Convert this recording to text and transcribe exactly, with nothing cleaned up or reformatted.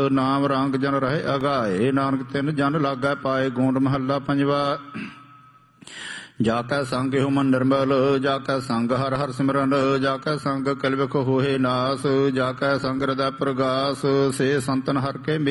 ਨਾਮ ਰੰਗ ਜਨ ਰਹੇ ਅਗਾਏ, ਨਾਨਕ ਤਿੰਨ ਜਨ ਲਾਗੈ ਪਾਏ। ਗੋਂਡ ਮਹੱਲਾ ਪੰਜਵਾ। ਜਾ ਕੈ ਸੰਗ ਇਹੋ ਮਨ ਨਿਰਮਲ, ਜਾ ਕੈ ਸੰਗ ਹਰ ਹਰ ਸਿਮਰਨ, ਜਾ ਕੈ ਸੰਗ ਕਲਵਿਖ ਹੋਏ ਨਾਸ, ਜਾ ਕੈ ਸੰਗ ਹਿਰਦੈ ਪ੍ਰਗਾਸ, ਸੇ ਸੰਤਨ ਹਰ ਕੇ